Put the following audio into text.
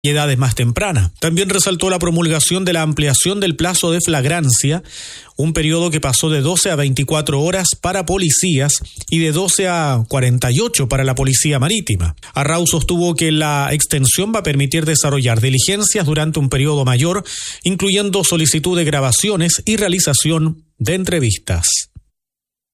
y edades más tempranas. También resaltó la promulgación de la ampliación del plazo de flagrancia, un periodo que pasó de 12 a 24 horas para policías y de 12 a 48 para la policía marítima. Arrau sostuvo que la extensión va a permitir desarrollar diligencias durante un periodo mayor, incluyendo solicitud de grabaciones y realización de entrevistas.